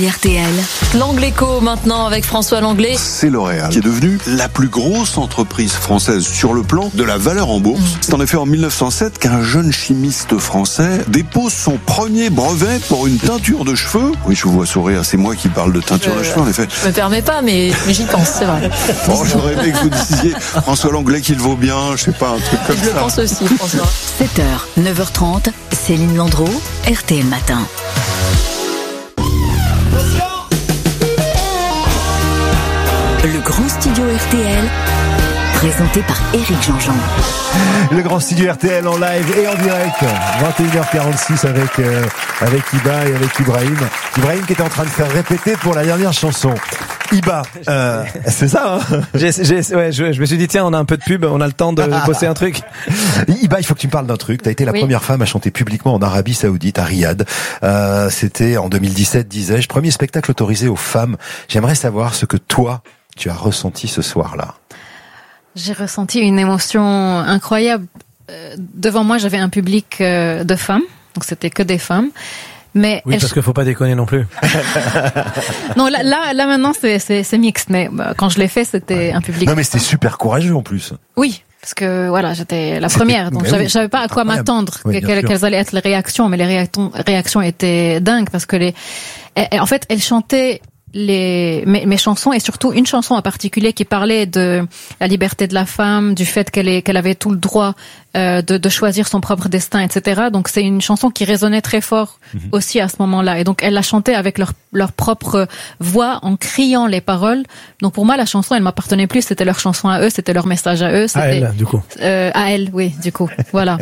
RTL. L'Angléco maintenant avec François Langlais. C'est L'Oréal qui est devenue la plus grosse entreprise française sur le plan de la valeur en bourse. C'est en effet en 1907 qu'un jeune chimiste français dépose son premier brevet pour une teinture de cheveux. Oui, je vous vois sourire, c'est moi qui parle de teinture de cheveux en effet. Je me permets pas, mais j'y pense, c'est vrai. Bon, j'aurais aimé que vous disiez François Langlais qu'il vaut bien, je sais pas, un truc comme ça. Je le pense aussi, François. 7h, 9h30, Céline Landreau, RTL Matin. Le grand studio RTL, présenté par Éric Jean-Jean. Le grand studio RTL en live et en direct, 21h46 avec Iba et avec Ibrahim. Ibrahim qui était en train de faire répéter pour la dernière chanson. Iba, c'est ça, hein? Je me suis dit, tiens, on a un peu de pub, on a le temps de bosser un truc. Iba, il faut que tu me parles d'un truc. T'as été la première femme à chanter publiquement en Arabie Saoudite, à Riyad. C'était en 2017, disais-je. Premier spectacle autorisé aux femmes. J'aimerais savoir ce que toi, tu as ressenti ce soir-là. J'ai ressenti une émotion incroyable. Devant moi, j'avais un public de femmes, donc c'était que des femmes. Mais oui, parce qu'il faut pas déconner non plus. Non, là maintenant c'est mixte, mais quand je l'ai fait, c'était un public. Non, mais c'était super courageux en plus. Oui, parce que voilà, j'étais la première, donc j'avais pas à quoi m'attendre, quelles allaient être les réactions, mais les réactions étaient dingues parce que en fait, elles chantaient mes chansons, et surtout une chanson en particulier qui parlait de la liberté de la femme, du fait qu'elle avait tout le droit de choisir son propre destin, etc. Donc c'est une chanson qui résonnait très fort aussi à ce moment-là, et donc elle la chantait avec leur propre voix en criant les paroles. Donc pour moi la chanson elle m'appartenait plus, c'était leur chanson à eux, c'était leur message à eux. À elle, du coup. À elle, oui, du coup. Voilà.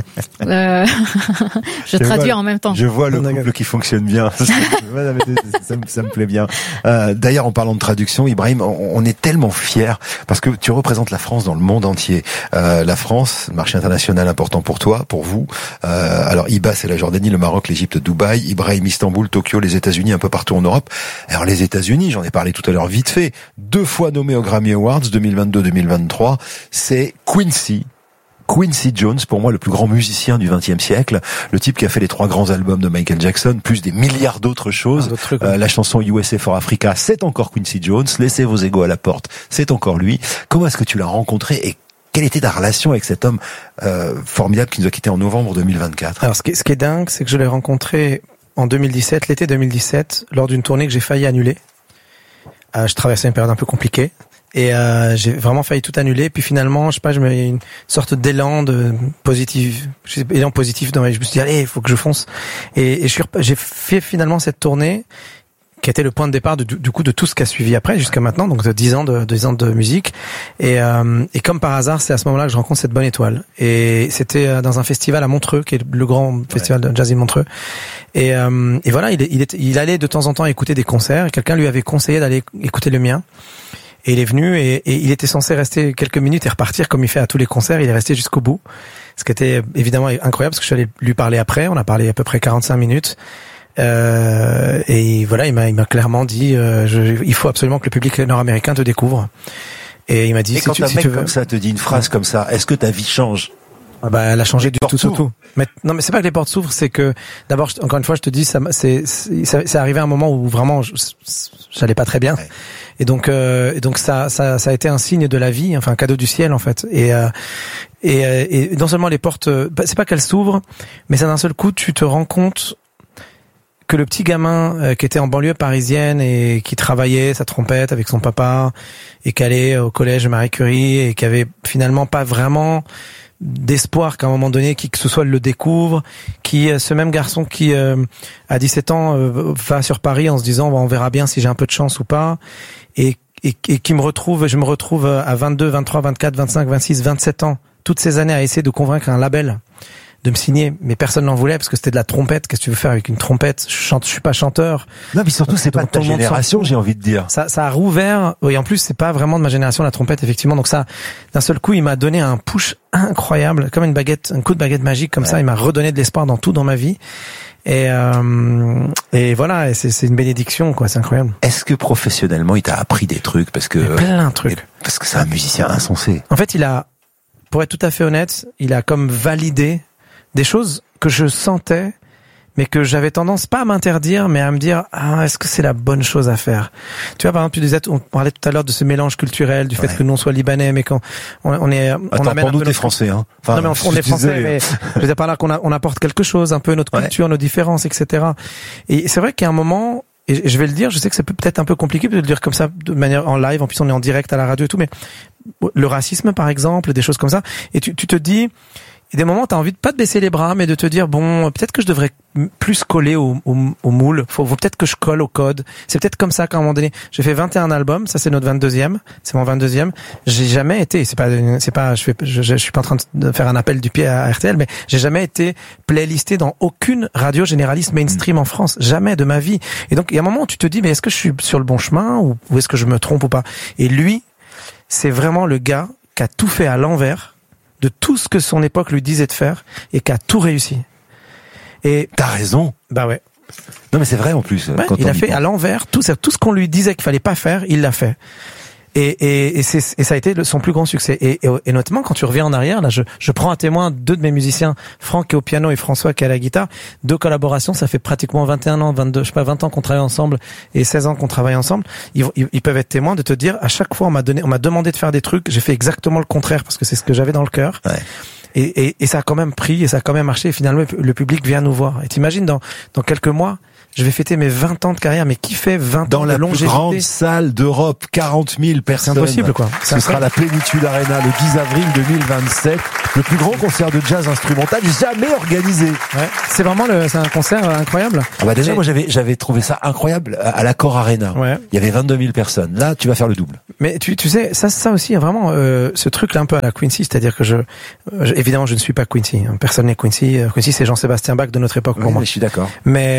Je traduis en même temps. Je vois le couple qui fonctionne bien. Ça me plaît bien. D'ailleurs, en parlant de traduction, Ibrahim, on est tellement fiers parce que tu représentes la France dans le monde entier. La France, le marché international important pour toi, pour vous. Alors Iba, c'est la Jordanie, le Maroc, l'Égypte, Dubaï. Ibrahim, Istanbul, Tokyo, les États-Unis, un peu partout en Europe. Alors les États-Unis, j'en ai parlé tout à l'heure vite fait, 2 fois nommé aux Grammy Awards 2022-2023, c'est Quincy Jones, pour moi le plus grand musicien du XXe siècle, le type qui a fait les 3 grands albums de Michael Jackson, plus des milliards d'autres choses. La chanson USA for Africa, c'est encore Quincy Jones. Laissez vos égos à la porte, c'est encore lui. Comment est-ce que tu l'as rencontré et quelle était ta relation avec cet homme formidable qui nous a quittés en novembre 2024? Alors ce qui est dingue, c'est que je l'ai rencontré en 2017, l'été 2017, lors d'une tournée que j'ai failli annuler. Je traversais une période un peu compliquée. Et j'ai vraiment failli tout annuler, puis finalement, je sais pas, je mets une sorte d'élan positif. Je me suis dit allez, il faut que je fonce. Et j'ai fait finalement cette tournée qui était le point de départ du coup de tout ce qui a suivi après jusqu'à maintenant, donc de 10 ans de musique. Et comme par hasard, c'est à ce moment-là que je rencontre cette bonne étoile. Et c'était dans un festival à Montreux, qui est le grand festival de jazz de Montreux. Et voilà, il allait de temps en temps écouter des concerts. Et quelqu'un lui avait conseillé d'aller écouter le mien. Et il est venu et il était censé rester quelques minutes et repartir comme il fait à tous les concerts. Il est resté jusqu'au bout. Ce qui était évidemment incroyable parce que je suis allé lui parler après. On a parlé à peu près 45 minutes. Et voilà, il m'a clairement dit il faut absolument que le public nord-américain te découvre. Et il m'a dit et quand un mec comme ça te dit une phrase comme ça, est-ce que ta vie change? Elle a changé du tout surtout. Mais non, mais c'est pas que les portes s'ouvrent, c'est que d'abord encore une fois je te dis c'est arrivé à un moment où vraiment j'allais pas très bien. Ouais. Et donc ça a été un signe de la vie, enfin un cadeau du ciel en fait. Et non seulement les portes, c'est pas qu'elles s'ouvrent, mais ça d'un seul coup tu te rends compte que le petit gamin qui était en banlieue parisienne et qui travaillait sa trompette avec son papa et qui allait au collège Marie Curie et qui avait finalement pas vraiment d'espoir qu'à un moment donné qui que ce soit le découvre, ce même garçon qui à 17 ans va sur Paris en se disant on verra bien si j'ai un peu de chance ou pas, et je me retrouve à 22, 23, 24, 25, 26, 27 ans, toutes ces années à essayer de convaincre un label de me signer, mais personne n'en voulait parce que c'était de la trompette. Qu'est-ce que tu veux faire avec une trompette? Je suis pas chanteur. Non, mais surtout c'est pas de ta génération, j'ai envie de dire. Ça a rouvert. Oui, en plus c'est pas vraiment de ma génération la trompette effectivement. Donc ça, d'un seul coup, il m'a donné un push incroyable, comme un coup de baguette magique comme ça. Il m'a redonné de l'espoir dans ma vie. Et voilà, c'est une bénédiction quoi. C'est incroyable. Est-ce que professionnellement il t'a appris des trucs parce que plein de trucs. Parce que c'est un musicien insensé. En fait, pour être tout à fait honnête, il a comme validé des choses que je sentais, mais que j'avais tendance pas à m'interdire, mais à me dire est-ce que c'est la bonne chose à faire. Tu vois, par exemple, tu disais, on parlait tout à l'heure de ce mélange culturel, du fait que nous on soit libanais, mais qu'on on est on amène un peu des Français, hein. Enfin, non, mais on est français, mais je veux dire par là on apporte quelque chose, un peu notre culture, nos différences, etc. Et c'est vrai qu'il y a un moment, et je vais le dire, je sais que c'est peut-être un peu compliqué de le dire comme ça de manière en live, en plus on est en direct à la radio et tout, mais le racisme par exemple, des choses comme ça, et tu te dis, il y a des moments où t'as envie de pas te baisser les bras, mais de te dire bon, peut-être que je devrais plus coller au moule, faut peut-être que je colle au code. C'est peut-être comme ça qu'à un moment donné, j'ai fait 21 albums, ça c'est notre 22e, c'est mon 22e. J'ai jamais été, c'est pas je suis pas en train de faire un appel du pied à RTL, mais j'ai jamais été playlisté dans aucune radio généraliste mainstream en France, jamais de ma vie. Et donc il y a un moment où tu te dis mais est-ce que je suis sur le bon chemin ou est-ce que je me trompe ou pas? Et lui, c'est vraiment le gars qui a tout fait à l'envers de tout ce que son époque lui disait de faire et qui a tout réussi. Et t'as raison. Bah ouais. Non mais c'est vrai en plus. Ouais, il a fait à l'envers tout ce qu'on lui disait qu'il fallait pas faire, il l'a fait. Et ça a été son plus grand succès. Et notamment quand tu reviens en arrière, là, je prends à témoin deux de mes musiciens, Franck qui est au piano et François qui est à la guitare. Deux collaborations, ça fait pratiquement 21 ans, 22, je sais pas, 20 ans qu'on travaille ensemble et 16 ans qu'on travaille ensemble. Ils peuvent être témoins de te dire, à chaque fois on m'a demandé de faire des trucs, j'ai fait exactement le contraire parce que c'est ce que j'avais dans le cœur. Ouais. Et ça a quand même pris et ça a quand même marché et finalement le public vient nous voir. Et t'imagines dans quelques mois, je vais fêter mes 20 ans de carrière, mais qui fait 20 ans de longévité? Dans la plus grande salle d'Europe, 40 000 personnes. C'est impossible, quoi. Ce sera la Plénitude Arena le 10 avril 2027. Le plus grand concert de jazz instrumental jamais organisé. Ouais. C'est vraiment c'est un concert incroyable. Ah bah déjà, moi, j'avais trouvé ça incroyable à l'Accor Arena. Ouais. Il y avait 22 000 personnes. Là, tu vas faire le double. Mais tu sais, ça aussi, vraiment, ce truc-là un peu à la Quincy, c'est-à-dire que évidemment, je ne suis pas Quincy. Personne n'est Quincy. Quincy, c'est Jean-Sébastien Bach de notre époque pour moi. Je suis d'accord.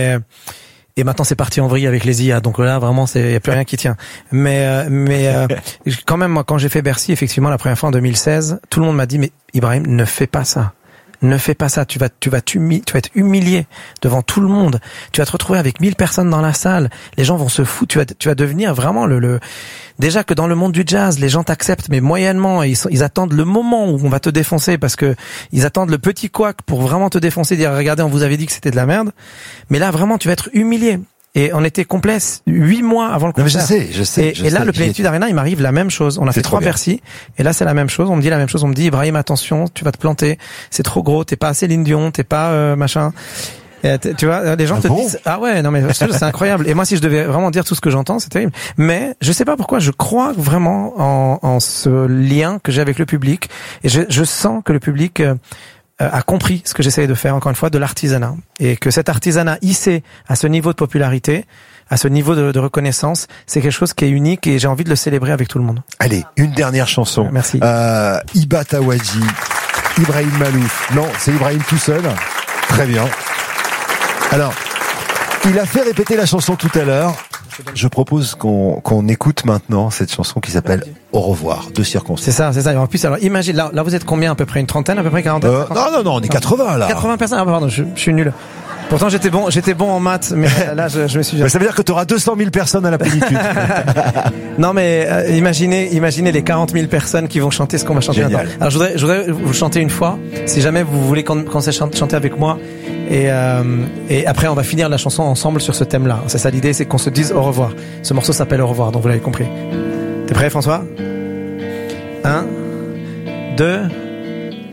Et maintenant c'est parti en vrille avec les IA, donc là vraiment y a plus rien qui tient. Mais quand même moi quand j'ai fait Bercy effectivement la première fois en 2016, tout le monde m'a dit mais Ibrahim ne fais pas ça. Ne fais pas ça, tu vas être humilié devant tout le monde. Tu vas te retrouver avec 1000 personnes dans la salle. Les gens vont se foutre, tu vas devenir vraiment déjà que dans le monde du jazz, les gens t'acceptent mais moyennement et ils attendent le moment où on va te défoncer parce que ils attendent le petit couac pour vraiment te défoncer, dire regardez, on vous avait dit que c'était de la merde. Mais là vraiment tu vas être humilié. Et on était complet 8 mois avant le concert. Non, mais je sais. Et là, le Plénitude Arena, il m'arrive la même chose. On a fait 3 Bercy. Et là, c'est la même chose. On me dit la même chose. On me dit, Ibrahim, attention, tu vas te planter. C'est trop gros. T'es pas assez Céline Dion. T'es pas, machin. Et tu vois, les gens te disent, ah ouais, non mais c'est incroyable. Et moi, si je devais vraiment dire tout ce que j'entends, c'est terrible. Mais je sais pas pourquoi, je crois vraiment en ce lien que j'ai avec le public. Et je sens que le public, a compris ce que j'essayais de faire, encore une fois, de l'artisanat. Et que cet artisanat hissé à ce niveau de popularité, à ce niveau de reconnaissance, c'est quelque chose qui est unique et j'ai envie de le célébrer avec tout le monde. Allez, une dernière chanson. Merci. Iba Tawadji, Ibrahim Malouf. Non, c'est Ibrahim tout seul. Très bien. Alors, il a fait répéter la chanson tout à l'heure. Je propose qu'on écoute maintenant cette chanson qui s'appelle Au revoir, de circonstances. C'est ça. Et en plus, alors imagine, là vous êtes combien à peu près? Une trentaine, à peu près 40? Non, on est 80 là. 80 personnes. Ah pardon, je suis nul. Pourtant j'étais bon en maths, mais là je me suis. Ça veut dire que tu auras 200 000 personnes à la Plénitude. Non mais imaginez les 40 000 personnes qui vont chanter ce qu'on va chanter maintenant. Alors je voudrais vous chanter une fois, si jamais vous voulez qu'on se chanter avec moi. Et après on va finir la chanson ensemble sur ce thème-là. C'est ça l'idée, c'est qu'on se dise au revoir. Ce morceau s'appelle Au revoir, donc vous l'avez compris. T'es prêt François? 1, 2